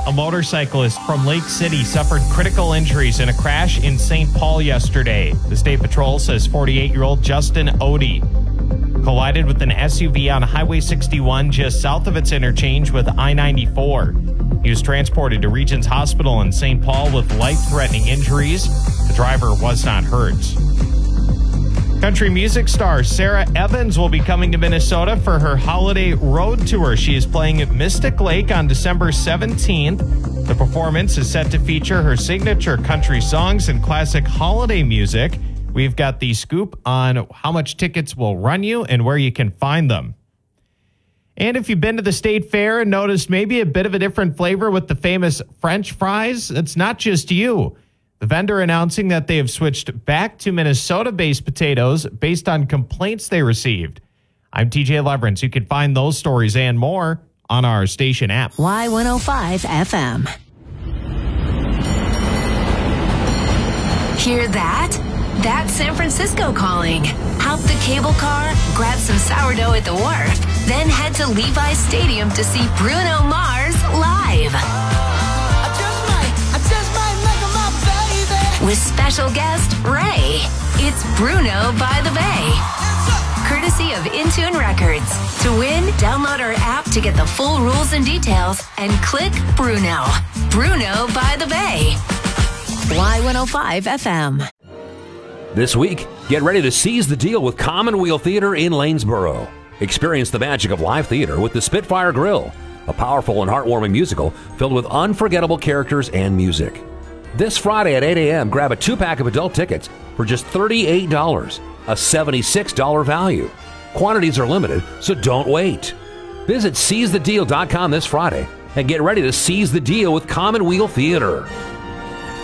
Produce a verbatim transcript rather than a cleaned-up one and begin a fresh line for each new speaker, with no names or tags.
a motorcyclist from Lake City suffered critical injuries in a crash in Saint Paul yesterday. The State Patrol says forty-eight-year-old Justin Odie collided with an S U V on Highway sixty-one just south of its interchange with I ninety-four. He was transported to Regions Hospital in Saint Paul with life-threatening injuries. The driver was not hurt. Country music star Sarah Evans will be coming to Minnesota for her holiday road tour. She is playing at Mystic Lake on December seventeenth. The performance is set to feature her signature country songs and classic holiday music. We've got the scoop on how much tickets will run you and where you can find them. And if you've been to the state fair and noticed maybe a bit of a different flavor with the famous French fries, it's not just you. The vendor announcing that they have switched back to Minnesota-based potatoes based on complaints they received. I'm T J Leverance. You can find those stories and more on our station app.
Y one oh five F M. Hear that? That's San Francisco calling. Hop the cable car, grab some sourdough at the wharf, then head to Levi's Stadium to see Bruno Mars live.
I just might, I just might make him my baby.
With special guest Ray. It's Bruno by the Bay. Courtesy of Intune Records. To win, download our app to get the full rules and details and click Bruno. Bruno by the Bay. Y one oh five F M.
This week, get ready to seize the deal with Commonweal Theater in Lanesboro. Experience the magic of live theater with the Spitfire Grill, a powerful and heartwarming musical filled with unforgettable characters and music. This Friday at eight a.m., grab a two-pack of adult tickets for just thirty-eight dollars, a seventy-six dollars value. Quantities are limited, so don't wait. Visit seize the deal dot com this Friday and get ready to seize the deal with Commonweal Theater.